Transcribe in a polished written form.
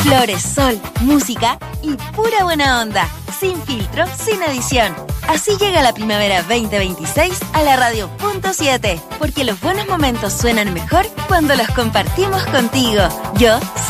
Flores, sol, música y pura buena onda. Sin filtro, sin edición. Así llega la primavera 2026 a la Radio Punto 7. Porque los buenos momentos suenan mejor cuando los compartimos contigo. Yo